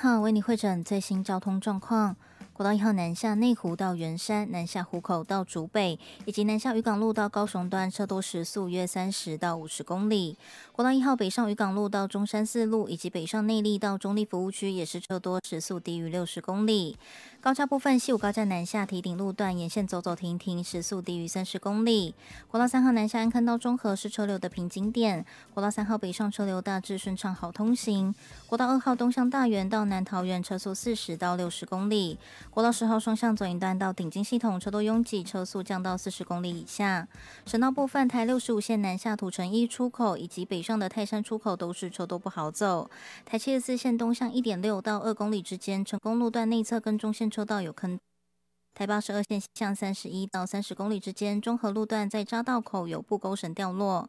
好，为你汇整最新交通状况。国道1号南下内湖到圆山，南下湖口到竹北，以及南下渔港路到高雄段车多时速约30到50公里。国道1号北上渔港路到中山四路，以及北上内坜到中坜服务区也是车多时速低于60公里。高架部分，西武高架南下堤顶路段沿线走走停停，时速低于30公里。国道3号南下安坑到中和是车流的瓶颈点，国道3号北上车流大致顺畅好通行。国道2号东向大园到南桃园车速40到60公里。国道10号双向左营段到顶金系统车多拥挤，车速降到40公里以下。省道部分，台65线南下土城1出口以及北上的泰山出口都是车多不好走。台74线东向 1.6 到2公里之间，成功路段内侧跟中线车道有坑。台82线西向31到30公里之间，中和路段在匝道口有布钩绳掉落。